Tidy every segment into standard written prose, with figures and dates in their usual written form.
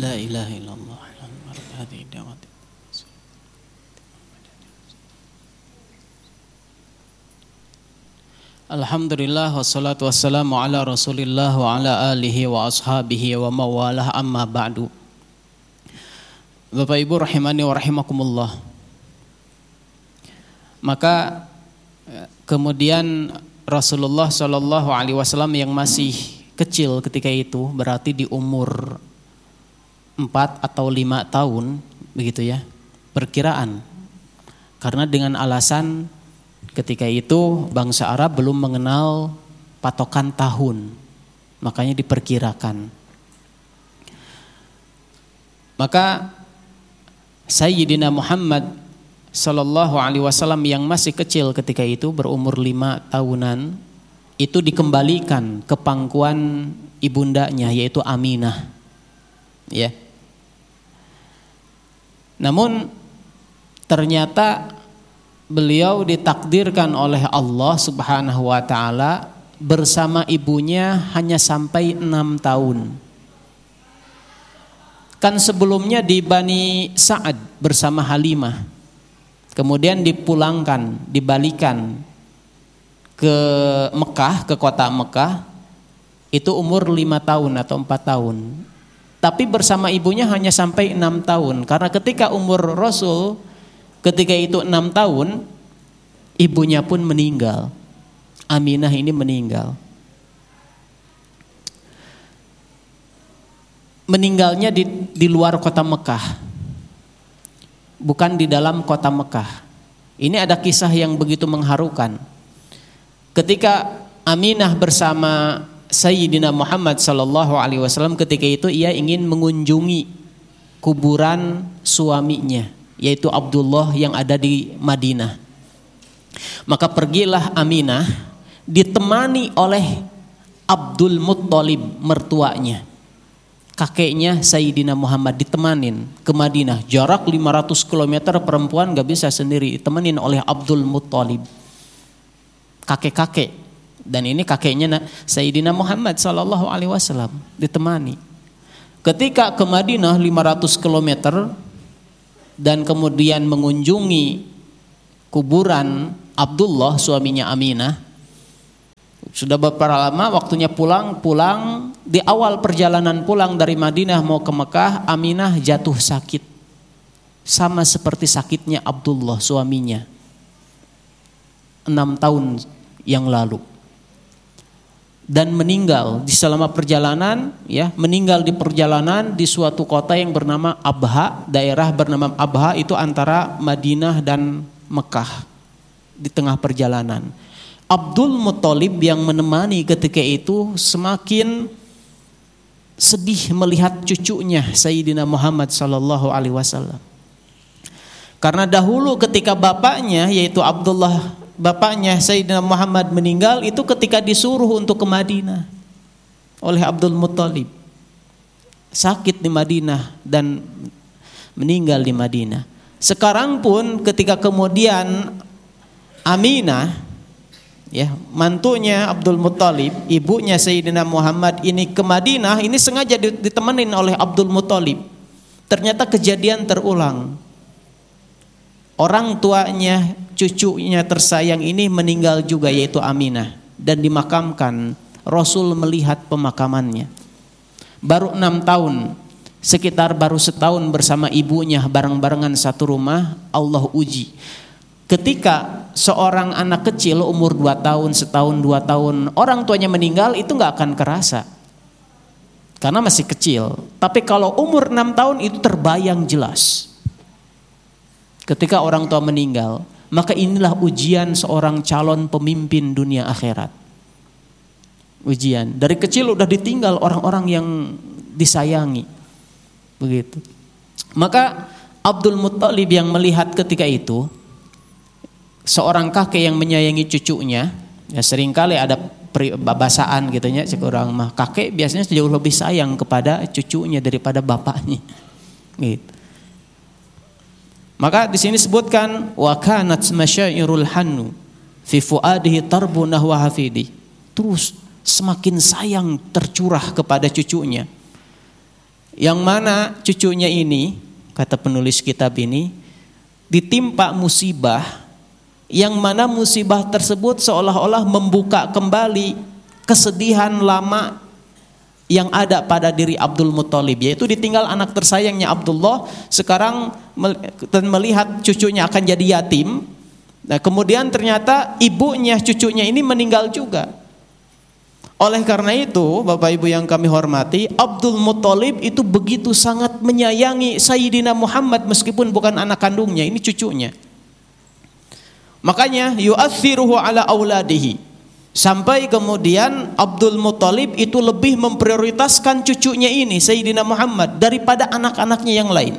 La ilaha illallah. Alhamdulillah wassalatu wassalamu ala Rasulillah wa ala alihi wa ashabihi wa mawalah, amma ba'du. Bapak Ibu rahimani wa rahimakumullah. Maka kemudian Rasulullah sallallahu alaihi wasallam yang masih kecil ketika itu, berarti di umur 4 atau 5 tahun begitu ya, perkiraan. Karena dengan alasan ketika itu bangsa Arab belum mengenal patokan tahun, makanya diperkirakan. Maka Sayyidina Muhammad sallallahu alaihi wasallam yang masih kecil ketika itu berumur 5 tahunan itu dikembalikan ke pangkuan ibundanya, yaitu Aminah. Ya. Namun ternyata beliau ditakdirkan oleh Allah Subhanahu wa taala bersama ibunya hanya sampai 6 tahun. Kan sebelumnya di Bani Sa'ad bersama Halimah. Kemudian dipulangkan, dibalikan ke Mekah, ke kota Mekah. Itu umur 5 tahun atau 4 tahun. Tapi bersama ibunya hanya sampai 6 tahun. Karena ketika umur Rasul ketika itu 6 tahun, ibunya pun meninggal. Aminah ini meninggal. Meninggalnya di luar kota Mekah, bukan di dalam kota Mekah. Ini ada kisah yang begitu mengharukan. Ketika Aminah bersama Sayyidina Muhammad sallallahu alaihi wasallam ketika itu ia ingin mengunjungi kuburan suaminya, yaitu Abdullah yang ada di Madinah. Maka pergilah Aminah ditemani oleh Abdul Muttalib, mertuanya. Kakeknya Sayyidina Muhammad ditemanin ke Madinah. Jarak 500 km, perempuan gak bisa sendiri, ditemenin oleh Abdul Muttalib. Kakek-kakek. Dan ini kakeknya Sayyidina Muhammad sallallahu alaihi wasallam ditemani. Ketika ke Madinah 500 km dan kemudian mengunjungi kuburan Abdullah suaminya Aminah. Sudah beberapa lama waktunya pulang di awal perjalanan pulang dari Madinah mau ke Mekah, Aminah jatuh sakit. Sama seperti sakitnya Abdullah suaminya 6 tahun yang lalu. Dan meninggal di selama perjalanan, ya, meninggal di perjalanan di suatu kota yang bernama Abha, daerah bernama Abha itu antara Madinah dan Mekah di tengah perjalanan. Abdul Muttalib yang menemani ketika itu semakin sedih melihat cucunya Sayyidina Muhammad sallallahu alaihi wasallam. Karena dahulu ketika bapaknya yaitu Abdullah, bapaknya Sayyidina Muhammad meninggal itu ketika disuruh untuk ke Madinah oleh Abdul Muttalib. Sakit di Madinah dan meninggal di Madinah. Sekarang pun ketika kemudian Aminah, ya, mantunya Abdul Muttalib, ibunya Sayyidina Muhammad ini ke Madinah, ini sengaja ditemenin oleh Abdul Muttalib. Ternyata kejadian terulang. Orang tuanya, cucunya tersayang ini meninggal juga, yaitu Aminah, dan dimakamkan. Rasul melihat pemakamannya. Baru 6 tahun, sekitar baru setahun bersama ibunya bareng-barengan satu rumah, Allah uji. Ketika seorang anak kecil umur 2 tahun, setahun, 2 tahun, orang tuanya meninggal itu gak akan kerasa. Karena masih kecil. Tapi kalau umur 6 tahun itu terbayang jelas. Ketika orang tua meninggal, maka inilah ujian seorang calon pemimpin dunia akhirat. Ujian. Dari kecil udah ditinggal orang-orang yang disayangi. Begitu. Maka Abdul Muttalib yang melihat ketika itu, seorang kakek yang menyayangi cucunya, ya seringkali ada peribahasaan gitu ya, seorang mah kakek biasanya jauh lebih sayang kepada cucunya daripada bapaknya. Gitu. Maka di sini sebutkan wa kanat masyairul hannu fi fuadihi tarbu nahwa hafidi. Terus semakin sayang tercurah kepada cucunya. Yang mana cucunya ini, kata penulis kitab ini, ditimpa musibah, yang mana musibah tersebut seolah-olah membuka kembali kesedihan lama yang ada pada diri Abdul Muthalib, yaitu ditinggal anak tersayangnya Abdullah, sekarang melihat cucunya akan jadi yatim. Nah, kemudian ternyata ibunya cucunya ini meninggal juga. Oleh karena itu, Bapak Ibu yang kami hormati, Abdul Muthalib itu begitu sangat menyayangi Sayyidina Muhammad meskipun bukan anak kandungnya, ini cucunya. Makanya yu'athiruhu ala auladihi. Sampai kemudian Abdul Muthalib itu lebih memprioritaskan cucunya ini, Sayyidina Muhammad, daripada anak-anaknya yang lain.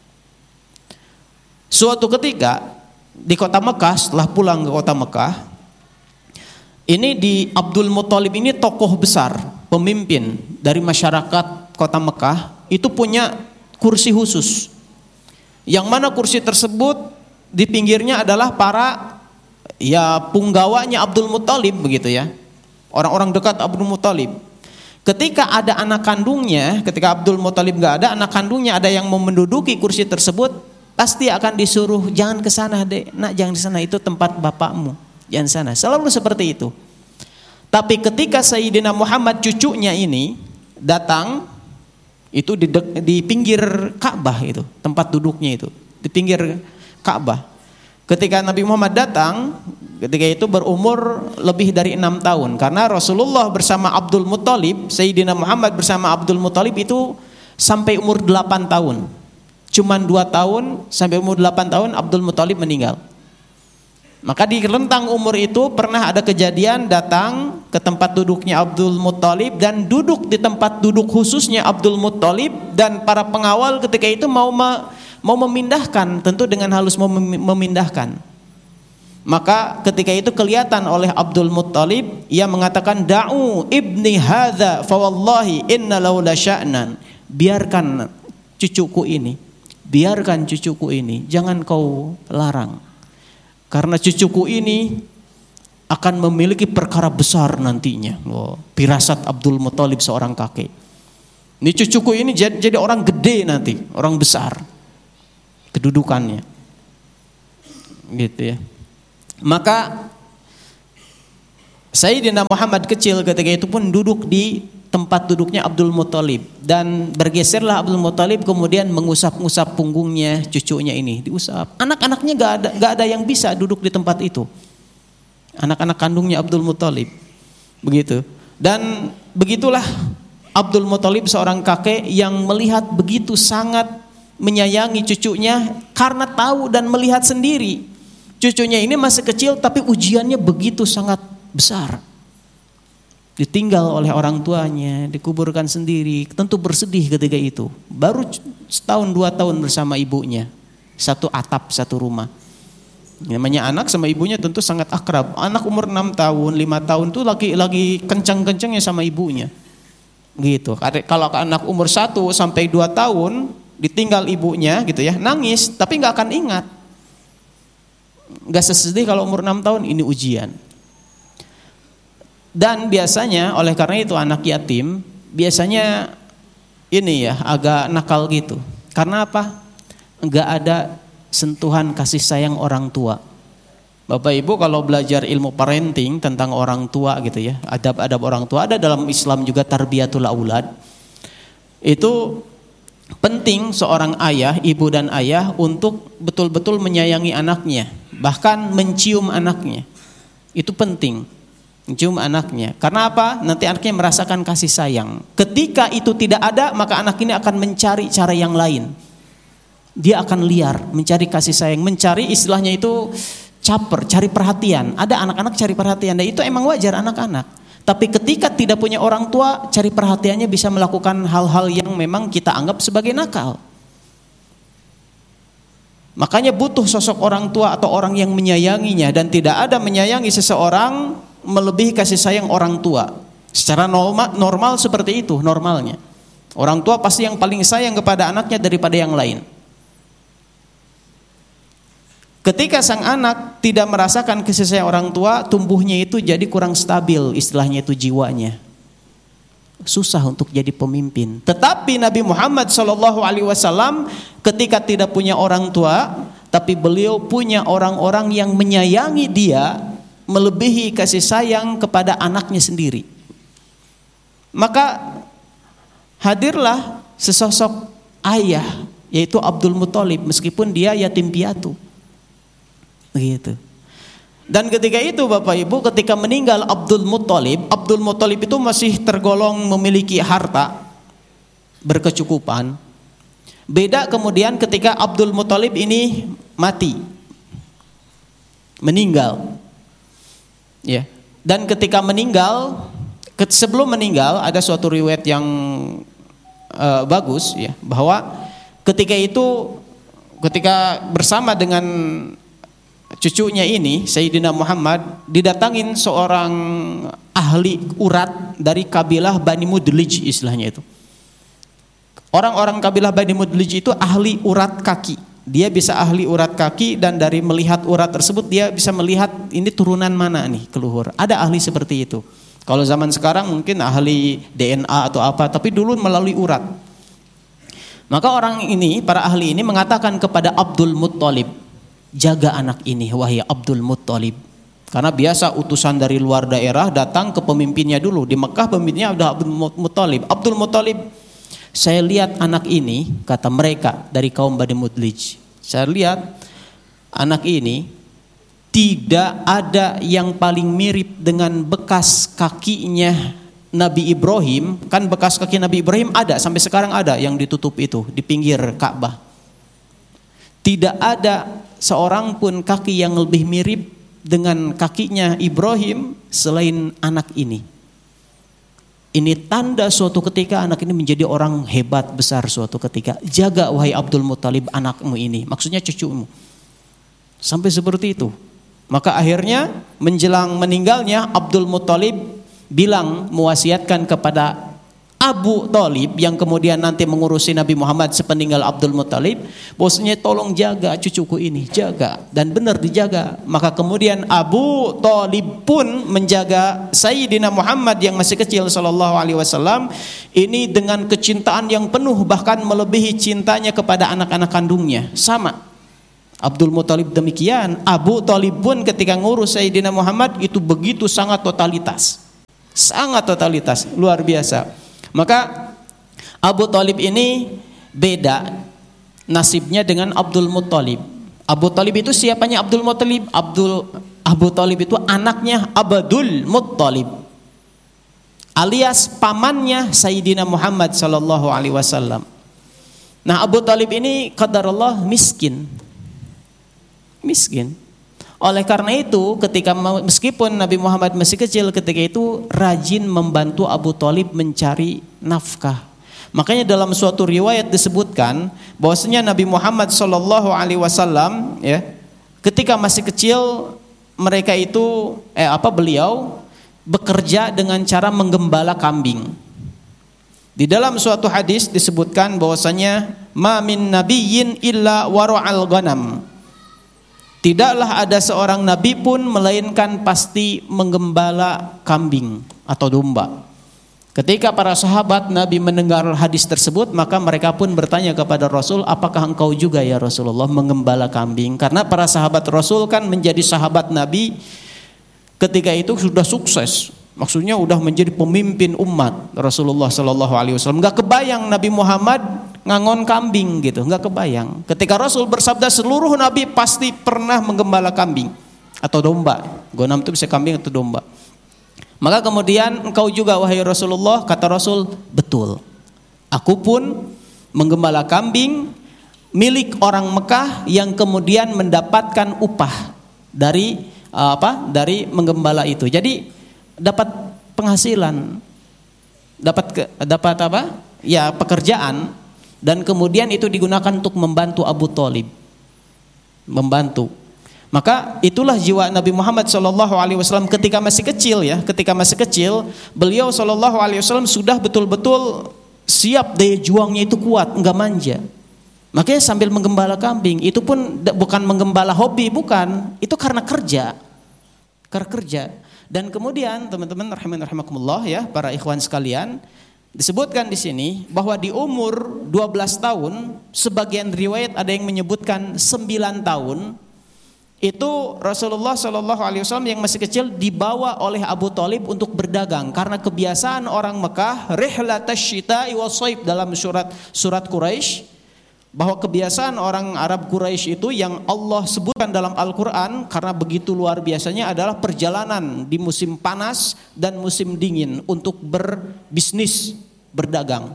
Suatu ketika di kota Mekah, setelah pulang ke kota Mekah, ini di Abdul Muthalib ini tokoh besar, pemimpin dari masyarakat kota Mekah, itu punya kursi khusus. Yang mana kursi tersebut di pinggirnya adalah para punggawanya Abdul Muthalib begitu ya. Orang-orang dekat Abdul Muthalib. Ketika ada anak kandungnya, ketika Abdul Muthalib enggak ada, anak kandungnya ada yang mau menduduki kursi tersebut, pasti akan disuruh, jangan ke sana, Dek. Nak, jangan di sana, itu tempat bapakmu. Jangan sana. Selalu seperti itu. Tapi ketika Sayyidina Muhammad cucunya ini datang, itu di pinggir Ka'bah itu, tempat duduknya itu, di pinggir Ka'bah. Ketika Nabi Muhammad datang, ketika itu berumur lebih dari 6 tahun. Karena Rasulullah bersama Abdul Muthalib, Sayyidina Muhammad bersama Abdul Muthalib itu sampai umur 8 tahun. Cuman 2 tahun sampai umur 8 tahun Abdul Muthalib meninggal. Maka di rentang umur itu pernah ada kejadian datang ke tempat duduknya Abdul Muthalib dan duduk di tempat duduk khususnya Abdul Muthalib, dan para pengawal ketika itu mau memindahkan, tentu dengan halus memindahkan. Maka ketika itu kelihatan oleh Abdul Muthalib, ia mengatakan, da'u ibni hadza fa wallahi inna laula sya'nan. Biarkan cucuku ini, jangan kau larang. Karena cucuku ini akan memiliki perkara besar nantinya. Firasat Abdul Muthalib seorang kakek. Ini cucuku ini jadi orang gede nanti, orang besar kedudukannya. Gitu ya. Maka Sayyidina Muhammad kecil ketika itu pun duduk di tempat duduknya Abdul Muthalib, dan bergeserlah Abdul Muthalib kemudian mengusap-ngusap punggungnya cucunya ini, diusap. Anak-anaknya gak ada yang bisa duduk di tempat itu. Anak-anak kandungnya Abdul Muthalib. Begitu. Dan begitulah Abdul Muthalib seorang kakek yang melihat begitu sangat menyayangi cucunya karena tahu dan melihat sendiri. Cucunya ini masih kecil tapi ujiannya begitu sangat besar. Ditinggal oleh orang tuanya, dikuburkan sendiri, tentu bersedih ketika itu. Baru setahun 2 tahun bersama ibunya, satu atap, satu rumah. Namanya anak sama ibunya tentu sangat akrab. Anak umur 6 tahun, 5 tahun tuh lagi kencang-kencangnya sama ibunya. Gitu. Kalau anak umur 1 sampai 2 tahun ditinggal ibunya gitu ya, nangis tapi enggak akan ingat. Enggak sesedih kalau umur 6 tahun, ini ujian. Dan biasanya oleh karena itu anak yatim biasanya ini ya agak nakal gitu. Karena apa? Enggak ada sentuhan kasih sayang orang tua. Bapak Ibu kalau belajar ilmu parenting tentang orang tua gitu ya, adab-adab orang tua, ada dalam Islam juga tarbiyatul aulad. Itu penting seorang ayah, ibu dan ayah untuk betul-betul menyayangi anaknya, bahkan mencium anaknya. Itu penting. Mencium anaknya. Karena apa? Nanti anaknya merasakan kasih sayang. Ketika itu tidak ada, maka anak ini akan mencari cara yang lain. Dia akan liar, mencari kasih sayang, mencari istilahnya itu caper, cari perhatian. Ada anak-anak cari perhatian, dan itu emang wajar anak-anak. Tapi ketika tidak punya orang tua, cari perhatiannya bisa melakukan hal-hal yang memang kita anggap sebagai nakal. Makanya butuh sosok orang tua atau orang yang menyayanginya, dan tidak ada menyayangi seseorang melebihi kasih sayang orang tua. Secara normal seperti itu normalnya. Orang tua pasti yang paling sayang kepada anaknya daripada yang lain. Ketika sang anak tidak merasakan kasih sayang orang tua, tumbuhnya itu jadi kurang stabil, istilahnya itu jiwanya. susah untuk jadi pemimpin. Tetapi Nabi Muhammad SAW ketika tidak punya orang tua, tapi beliau punya orang-orang yang menyayangi dia melebihi kasih sayang kepada anaknya sendiri. Maka hadirlah sesosok ayah, yaitu Abdul Muthalib, meskipun dia yatim piatu. Begitu. Dan ketika itu Bapak Ibu, ketika meninggal Abdul Muthalib itu masih tergolong memiliki harta berkecukupan. Beda kemudian ketika Abdul Muthalib ini mati, meninggal. Ya. Dan ketika meninggal, sebelum meninggal ada suatu riwayat yang bagus ya, bahwa ketika itu ketika bersama dengan cucunya ini Sayyidina Muhammad didatangin seorang ahli urat dari kabilah Bani Mudlij, istilahnya itu. Orang-orang kabilah Bani Mudlij itu ahli urat kaki. Dia bisa ahli urat kaki, dan dari melihat urat tersebut dia bisa melihat ini turunan mana nih keluhur. Ada ahli seperti itu. Kalau zaman sekarang mungkin ahli DNA atau apa, tapi dulu melalui urat. Maka orang ini, para ahli ini mengatakan kepada Abdul Muthalib, jaga anak ini wahai Abdul Muthalib. Karena biasa utusan dari luar daerah datang ke pemimpinnya dulu. Di Mekah pemimpinnya ada Abdul Muthalib. Abdul Muthalib, saya lihat anak ini, kata mereka dari kaum Bani Mudlij, saya lihat anak ini tidak ada yang paling mirip dengan bekas kakinya Nabi Ibrahim. Kan bekas kaki Nabi Ibrahim ada, sampai sekarang ada yang ditutup itu di pinggir Ka'bah. Tidak ada seorang pun kaki yang lebih mirip dengan kakinya Ibrahim selain anak ini. Ini tanda suatu ketika anak ini menjadi orang hebat besar suatu ketika. Jaga wahai Abdul Muthalib anakmu ini, maksudnya cucumu. Sampai seperti itu. Maka akhirnya menjelang meninggalnya Abdul Muthalib bilang, mewasiatkan kepada Abu Thalib yang kemudian nanti mengurusi Nabi Muhammad sepeninggal Abdul Muthalib, bosnya tolong jaga cucuku ini, jaga, dan benar dijaga. Maka kemudian Abu Thalib pun menjaga Sayyidina Muhammad yang masih kecil sallallahu alaihi wasallam ini dengan kecintaan yang penuh, bahkan melebihi cintanya kepada anak-anak kandungnya. Sama Abdul Muthalib demikian, Abu Thalib pun ketika ngurus Sayyidina Muhammad itu begitu sangat totalitas. Sangat totalitas, luar biasa. Maka Abu Thalib ini beda nasibnya dengan Abdul Muthalib. Abu Thalib itu siapanya Abdul Muthalib? Abu Thalib itu anaknya Abdul Muthalib, alias pamannya Sayyidina Muhammad sallallahu alaihi wasallam. Nah, Abu Thalib ini qadarullah miskin. Oleh karena itu ketika meskipun Nabi Muhammad masih kecil ketika itu rajin membantu Abu Thalib mencari nafkah. Makanya dalam suatu riwayat disebutkan bahwasanya Nabi Muhammad SAW ya, ketika masih kecil mereka itu beliau bekerja dengan cara menggembala kambing. Di dalam suatu hadis disebutkan bahwasanya ma min nabiyyin illa wara'al ghanam. Tidaklah ada seorang nabi pun melainkan pasti menggembala kambing atau domba. Ketika para sahabat Nabi mendengar hadis tersebut, maka mereka pun bertanya kepada Rasul, apakah engkau juga ya Rasulullah menggembala kambing? Karena para sahabat Rasul kan menjadi sahabat Nabi ketika itu sudah sukses. Maksudnya udah menjadi pemimpin umat Rasulullah sallallahu alaihi wasallam. Enggak kebayang Nabi Muhammad ngangon kambing gitu, enggak kebayang. Ketika Rasul bersabda seluruh nabi pasti pernah menggembala kambing atau domba. Gonam itu bisa kambing atau domba. Maka kemudian engkau juga wahai Rasulullah, kata Rasul, betul. Aku pun menggembala kambing milik orang Mekah yang kemudian mendapatkan upah dari menggembala itu. Jadi dapat penghasilan, dapat apa? Ya, pekerjaan, dan kemudian itu digunakan untuk membantu Abu Thalib. Membantu. Maka itulah jiwa Nabi Muhammad SAW ketika masih kecil ya. Ketika masih kecil, beliau SAW sudah betul-betul siap, daya juangnya itu kuat, enggak manja. Makanya sambil menggembala kambing, itu pun bukan menggembala hobi, bukan. Itu karena kerja. Dan kemudian teman-teman rahimakumullah ya, para ikhwan sekalian, Disebutkan di sini bahwa di umur 12 tahun, sebagian riwayat ada yang menyebutkan 9 tahun, itu Rasulullah Shallallahu Alaihi Wasallam yang masih kecil dibawa oleh Abu Thalib untuk berdagang, karena kebiasaan orang Mekah rihlatash syita'i was-shaib dalam surat Quraisy, bahwa kebiasaan orang Arab Quraisy itu yang Allah sebutkan dalam Al-Quran karena begitu luar biasanya adalah perjalanan di musim panas dan musim dingin untuk berbisnis, berdagang.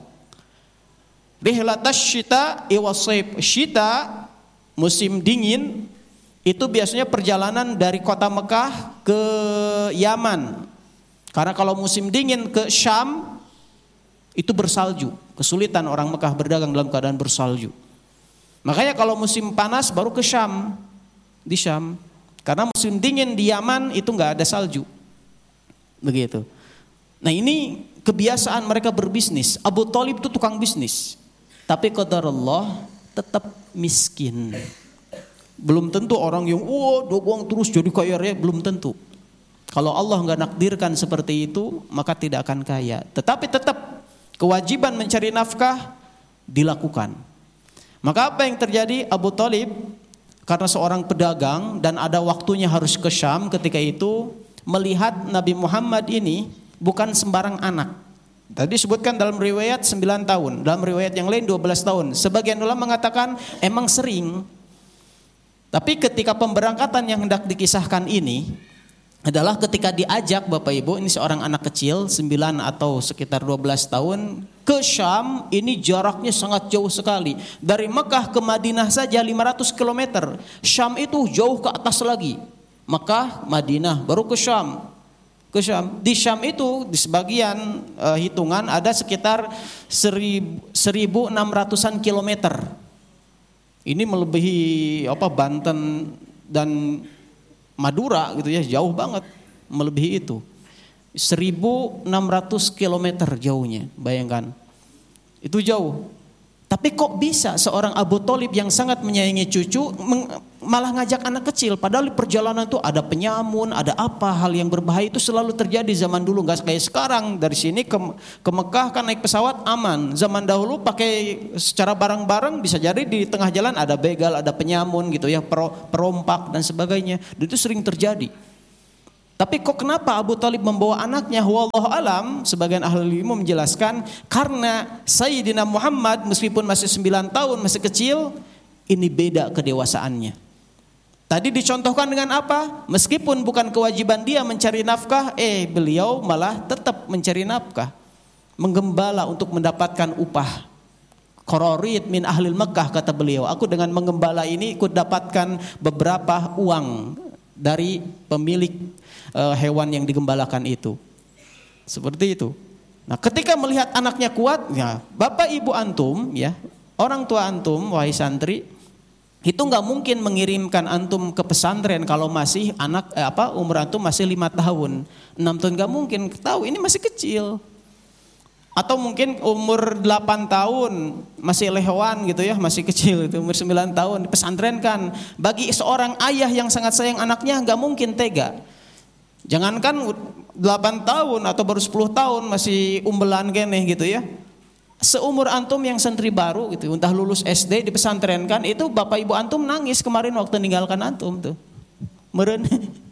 Rihlatash syita'i was-shaib, syita musim dingin itu biasanya perjalanan dari kota Mekah ke Yaman. Karena kalau musim dingin ke Syam itu bersalju. Kesulitan orang Mekah berdagang dalam keadaan bersalju. Makanya kalau musim panas baru ke Syam, di Syam. Karena musim dingin di Yaman itu nggak ada salju. Begitu. Nah ini kebiasaan mereka berbisnis. Abu Thalib itu tukang bisnis. Tapi qadarullah tetap miskin. Belum tentu orang yang doang terus jadi kaya raya, belum tentu. Kalau Allah nggak nakdirkan seperti itu, maka tidak akan kaya. Tetapi tetap kewajiban mencari nafkah dilakukan. Maka apa yang terjadi? Abu Thalib karena seorang pedagang dan ada waktunya harus ke Syam ketika itu, melihat Nabi Muhammad ini bukan sembarang anak. Tadi disebutkan dalam riwayat 9 tahun, dalam riwayat yang lain 12 tahun. Sebagian ulama mengatakan emang sering. Tapi ketika pemberangkatan yang hendak dikisahkan ini adalah ketika diajak Bapak Ibu, ini seorang anak kecil 9 atau sekitar 12 tahun ke Syam, ini jaraknya sangat jauh sekali. Dari Mekah ke Madinah saja 500 km. Syam itu jauh ke atas lagi. Mekah, Madinah, baru ke Syam. Di Syam itu di sebagian hitungan ada sekitar 1.600-an kilometer. Ini melebihi Banten dan Madura gitu ya, jauh banget, melebihi itu. 1.600 kilometer jauhnya, bayangkan. Itu jauh. Tapi kok bisa seorang Abu Thalib yang sangat menyayangi cucu malah ngajak anak kecil, padahal di perjalanan itu ada penyamun, ada apa, hal yang berbahaya itu selalu terjadi zaman dulu, nggak kayak sekarang. Dari sini ke Mekah kan naik pesawat aman. Zaman dahulu pakai secara bareng-bareng, bisa jadi di tengah jalan ada begal, ada penyamun gitu ya, perompak dan sebagainya. Itu sering terjadi. Tapi kok kenapa Abu Thalib membawa anaknya? Wallahu alam, sebagian ahli ilmu menjelaskan karena Sayyidina Muhammad meskipun masih 9 tahun, masih kecil, ini beda kedewasaannya. Tadi dicontohkan dengan apa? Meskipun bukan kewajiban dia mencari nafkah, beliau malah tetap mencari nafkah, menggembala untuk mendapatkan upah. Qararid min ahlil Mekah, kata beliau, aku dengan menggembala ini ikut dapatkan beberapa uang dari pemilik hewan yang digembalakan itu. Seperti itu. Nah, ketika melihat anaknya kuat, ya, bapak ibu antum, ya, orang tua antum, wahai santri, itu nggak mungkin mengirimkan antum ke pesantren kalau masih umur antum masih 5 tahun, 6 tahun, nggak mungkin. Tahu ini masih kecil. Atau mungkin umur 8 tahun masih lehewan gitu ya, masih kecil itu, umur 9 tahun dipesantrenkan. Bagi seorang ayah yang sangat sayang anaknya nggak mungkin tega. Jangankan 8 tahun atau baru 10 tahun masih umbelan gene gitu ya. Seumur antum yang santri baru gitu, entah lulus SD dipesantrenkan, itu bapak ibu antum nangis kemarin waktu meninggalkan antum tuh. Meren.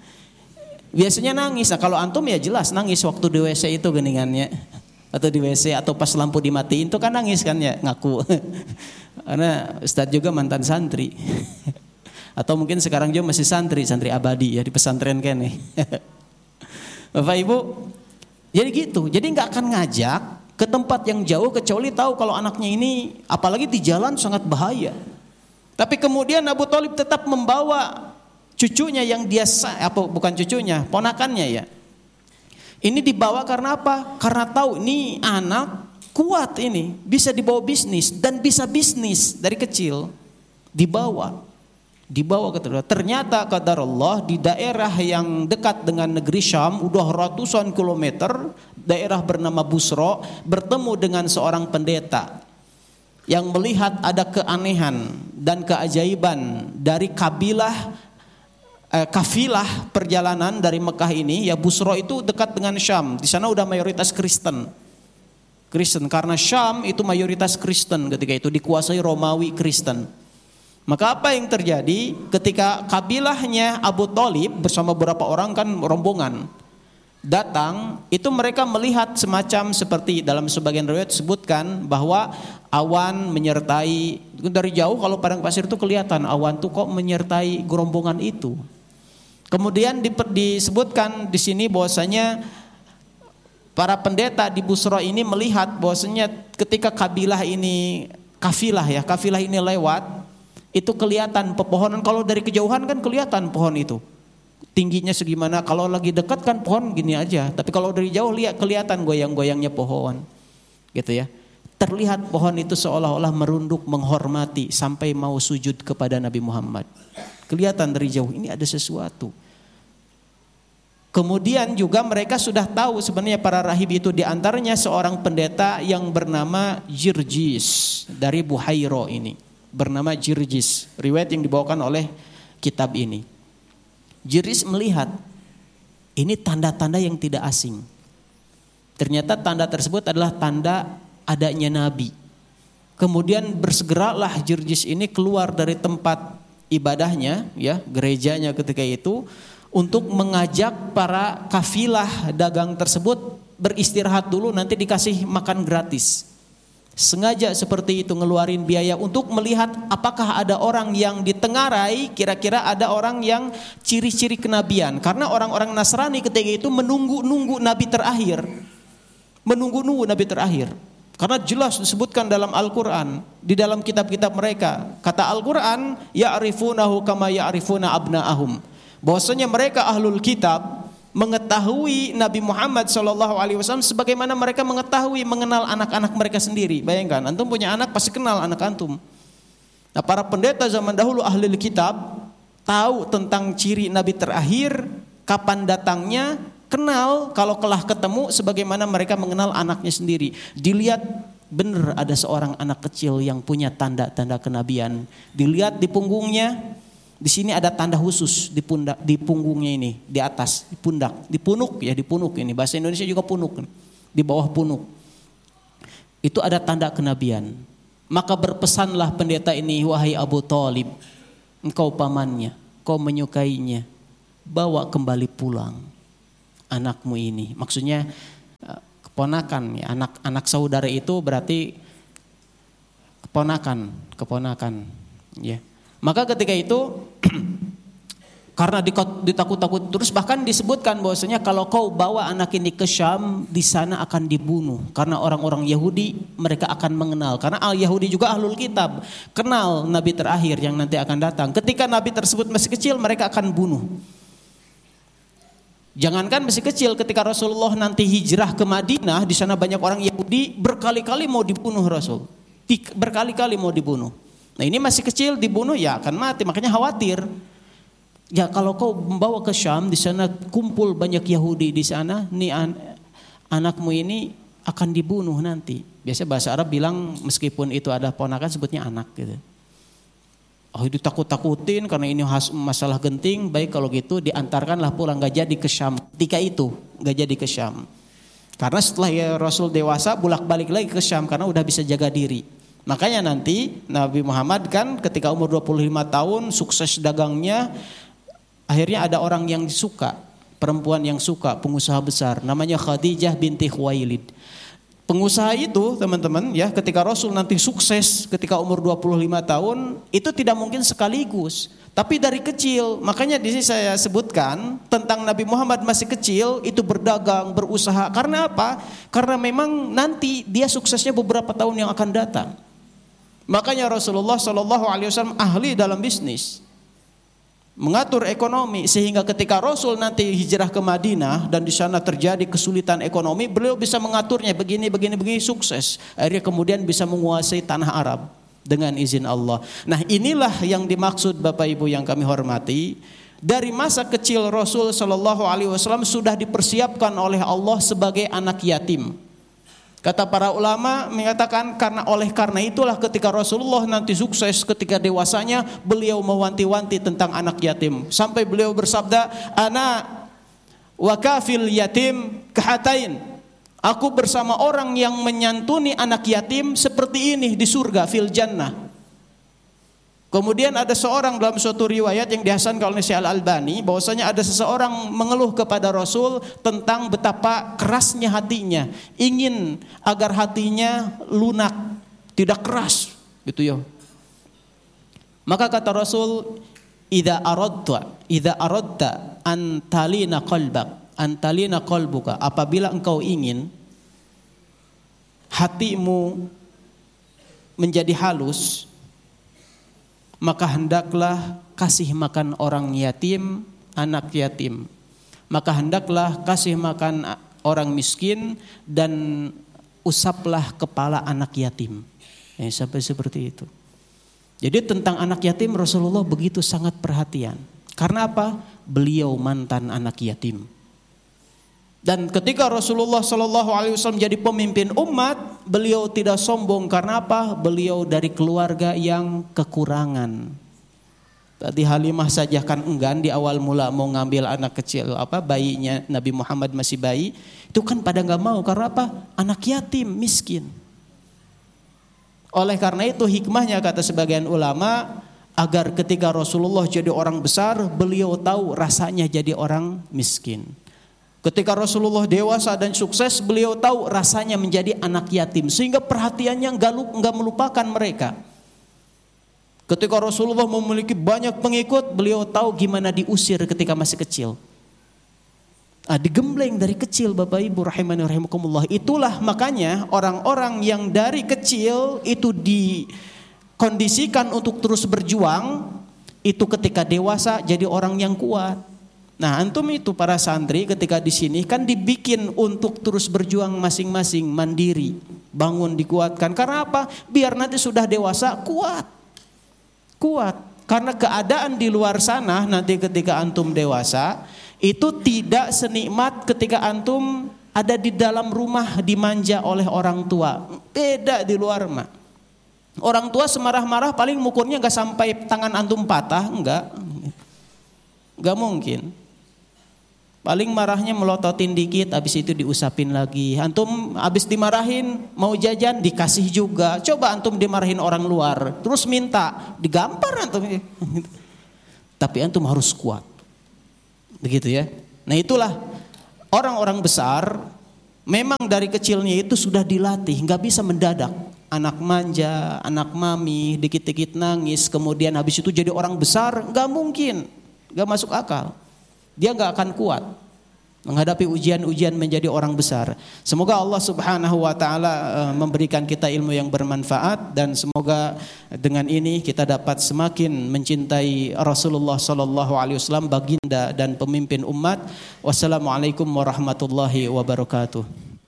Biasanya nangis. Nah, kalau antum ya jelas nangis waktu di WC itu geningannya. Atau di WC atau pas lampu dimatiin itu kan nangis kan ya, ngaku. Karena Ustadz juga mantan santri. Atau mungkin sekarang juga masih santri abadi ya di pesantren kene. Bapak Ibu, jadi gitu. Jadi nggak akan ngajak ke tempat yang jauh kecuali tahu kalau anaknya ini apalagi di jalan sangat bahaya. Tapi kemudian Abu Thalib tetap membawa cucunya yang bukan cucunya, ponakannya ya. Ini dibawa karena apa? Karena tahu ini anak kuat, ini bisa dibawa bisnis dan bisa bisnis dari kecil. Dibawa ke tempat. Ternyata qadarullah di daerah yang dekat dengan negeri Syam, udah ratusan kilometer, daerah bernama Busra, bertemu dengan seorang pendeta yang melihat ada keanehan dan keajaiban dari kafilah perjalanan dari Mekah ini. Ya, Busra itu dekat dengan Syam, di sana udah mayoritas Kristen. Kristen, karena Syam itu mayoritas Kristen ketika itu, dikuasai Romawi Kristen. Maka apa yang terjadi ketika kabilahnya Abu Thalib bersama beberapa orang kan rombongan datang, itu mereka melihat semacam seperti dalam sebagian riwayat disebutkan bahwa awan menyertai, dari jauh kalau padang pasir itu kelihatan awan tuh kok menyertai gerombongan itu. Kemudian disebutkan di sini bahwasanya para pendeta di Busra ini melihat bahwasanya ketika kafilah ini lewat, itu kelihatan pepohonan. Kalau dari kejauhan kan kelihatan pohon itu tingginya segimana, kalau lagi dekat kan pohon gini aja, tapi kalau dari jauh lihat kelihatan goyang-goyangnya pohon, gitu ya. Terlihat pohon itu seolah-olah merunduk menghormati sampai mau sujud kepada Nabi Muhammad. Kelihatan dari jauh ini ada sesuatu. Kemudian juga mereka sudah tahu sebenarnya para rahib itu, diantaranya seorang pendeta yang bernama Jirjis dari Buhairo ini, bernama Jirjis. Riwayat yang dibawakan oleh kitab ini. Jirjis melihat ini tanda-tanda yang tidak asing. Ternyata tanda tersebut adalah tanda adanya Nabi. Kemudian bersegeralah Jirjis ini keluar dari tempat ibadahnya, ya, gerejanya ketika itu, untuk mengajak para kafilah dagang tersebut beristirahat dulu, nanti dikasih makan gratis. Sengaja seperti itu, ngeluarin biaya untuk melihat apakah ada orang yang ditengarai, kira-kira ada orang yang ciri-ciri kenabian. Karena orang-orang Nasrani ketika itu menunggu Nabi terakhir. Menunggu Nabi terakhir. Karena jelas disebutkan dalam Al-Quran, di dalam kitab-kitab mereka. Kata Al-Quran, ya'rifunahu kama ya'rifuna abna'ahum. Bahwasanya mereka ahlul kitab mengetahui Nabi Muhammad SAW sebagaimana mereka mengenal anak-anak mereka sendiri. Bayangkan, antum punya anak pasti kenal anak antum. Nah, para pendeta zaman dahulu ahlul kitab tahu tentang ciri Nabi terakhir, kapan datangnya, kenal kalau telah ketemu sebagaimana mereka mengenal anaknya sendiri. Dilihat benar ada seorang anak kecil yang punya tanda-tanda kenabian. Dilihat di punggungnya. Di sini ada tanda khusus di pundak, di punggungnya ini, di atas, di pundak, di punuk ini. Bahasa Indonesia juga punuk, di bawah punuk. Itu ada tanda kenabian. Maka berpesanlah pendeta ini, wahai Abu Thalib, engkau pamannya, kau menyukainya, bawa kembali pulang anakmu ini. Maksudnya keponakan, ya, anak saudara itu berarti keponakan, ya. Maka ketika itu karena ditakut-takut terus, bahkan disebutkan bahwasanya kalau kau bawa anak ini ke Syam, di sana akan dibunuh karena orang-orang Yahudi mereka akan mengenal, karena Yahudi juga ahlul kitab, kenal Nabi terakhir yang nanti akan datang. Ketika Nabi tersebut masih kecil mereka akan bunuh. Jangankan masih kecil, ketika Rasulullah nanti hijrah ke Madinah, di sana banyak orang Yahudi, berkali-kali mau dibunuh Rasul. Berkali-kali mau dibunuh. Nah, ini masih kecil dibunuh ya akan mati, makanya khawatir. Ya kalau kau membawa ke Syam, di sana kumpul banyak Yahudi di sana, nih anakmu ini akan dibunuh nanti. Biasa bahasa Arab bilang meskipun itu ada ponakan sebutnya anak gitu. Oh, ditakut-takutin karena ini masalah genting. Baik kalau gitu diantarkanlah pulang, gak jadi ke Syam. Ketika itu gak jadi ke Syam. Karena setelah ya Rasul dewasa bolak-balik lagi ke Syam karena udah bisa jaga diri. Makanya nanti Nabi Muhammad kan ketika umur 25 tahun sukses dagangnya, akhirnya ada orang yang suka, perempuan yang suka, pengusaha besar namanya Khadijah binti Khuwailid. Pengusaha itu teman-teman ya, ketika Rasul nanti sukses ketika umur 25 tahun, itu tidak mungkin sekaligus, tapi dari kecil. Makanya di sini saya sebutkan tentang Nabi Muhammad masih kecil itu berdagang, berusaha. Karena apa? Karena memang nanti dia suksesnya beberapa tahun yang akan datang. Makanya Rasulullah SAW ahli dalam bisnis, mengatur ekonomi, sehingga ketika Rasul nanti hijrah ke Madinah dan di sana terjadi kesulitan ekonomi, beliau bisa mengaturnya begini sukses. Akhirnya kemudian bisa menguasai tanah Arab dengan izin Allah. Nah, inilah yang dimaksud Bapak Ibu yang kami hormati. Dari masa kecil Rasul SAW sudah dipersiapkan oleh Allah sebagai anak yatim. Kata para ulama mengatakan karena itulah ketika Rasulullah nanti sukses, ketika dewasanya beliau mewanti-wanti tentang anak yatim. Sampai beliau bersabda, ana wa kafil yatim kahatain. Aku bersama orang yang menyantuni anak yatim seperti ini di surga, fil jannah. Kemudian ada seorang dalam suatu riwayat yang dihasankan oleh Syekh Al-Albani bahwasanya ada seseorang mengeluh kepada Rasul tentang betapa kerasnya hatinya, ingin agar hatinya lunak, tidak keras, gitu ya. Maka kata Rasul, idza aradta an talina qalbuka, apabila engkau ingin hatimu menjadi halus, maka hendaklah kasih makan orang yatim, anak yatim. Maka hendaklah kasih makan orang miskin dan usaplah kepala anak yatim. Sampai seperti itu. Jadi tentang anak yatim Rasulullah begitu sangat perhatian. Karena apa? Beliau mantan anak yatim. Dan ketika Rasulullah SAW jadi pemimpin umat, beliau tidak sombong. Karena apa? Beliau dari keluarga yang kekurangan. Tadi Halimah saja kan enggan di awal mula mau ngambil anak kecil, bayinya Nabi Muhammad masih bayi. Itu kan pada nggak mau. Karena apa? Anak yatim, miskin. Oleh karena itu hikmahnya kata sebagian ulama, agar ketika Rasulullah jadi orang besar, beliau tahu rasanya jadi orang miskin. Ketika Rasulullah dewasa dan sukses, beliau tahu rasanya menjadi anak yatim. Sehingga perhatiannya enggak melupakan mereka. Ketika Rasulullah memiliki banyak pengikut, beliau tahu gimana diusir ketika masih kecil. Digembleng dari kecil, Bapak Ibu rahimani rahimakumullah. Itulah makanya orang-orang yang dari kecil itu dikondisikan untuk terus berjuang, itu ketika dewasa jadi orang yang kuat. Nah, antum itu para santri ketika di sini kan dibikin untuk terus berjuang masing-masing, mandiri, bangun, dikuatkan. Karena apa? Biar nanti sudah dewasa kuat. Karena keadaan di luar sana nanti ketika antum dewasa itu tidak senikmat ketika antum ada di dalam rumah dimanja oleh orang tua. Beda di luar mah. Orang tua semarah-marah paling mukurnya enggak sampai tangan antum patah, enggak mungkin. Paling marahnya melototin dikit, habis itu diusapin lagi. Antum habis dimarahin, mau jajan dikasih juga. Coba antum dimarahin orang luar, terus minta, digampar antum. Tapi antum harus kuat. Begitu ya. Nah itulah orang-orang besar, memang dari kecilnya itu sudah dilatih, nggak bisa mendadak. Anak manja, anak mami, dikit-dikit nangis, kemudian habis itu jadi orang besar, nggak mungkin, nggak masuk akal. Dia nggak akan kuat menghadapi ujian-ujian menjadi orang besar. Semoga Allah Subhanahu wa taala memberikan kita ilmu yang bermanfaat, dan semoga dengan ini kita dapat semakin mencintai Rasulullah sallallahu alaihi wasallam, baginda dan pemimpin umat. Wassalamualaikum warahmatullahi wabarakatuh.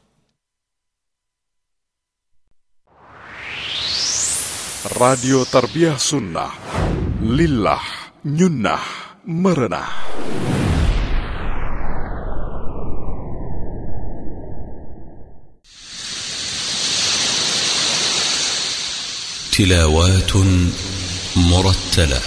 Radio Tarbiyah Sunnah, lillah, nyunnah, merenah. تلاوات مرتلة.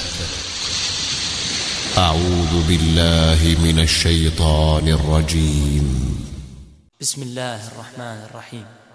أعوذ بالله من الشيطان الرجيم. بسم الله الرحمن الرحيم.